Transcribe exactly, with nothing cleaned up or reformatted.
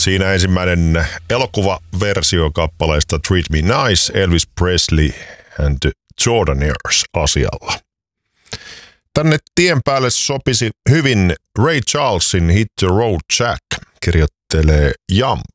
Siinä ensimmäinen elokuvaversio kappaleesta Treat Me Nice, Elvis Presley and the Jordanaires asialla. Tänne tien päälle sopisi hyvin Ray Charlesin Hit the Road Jack, kirjoittelee Jump.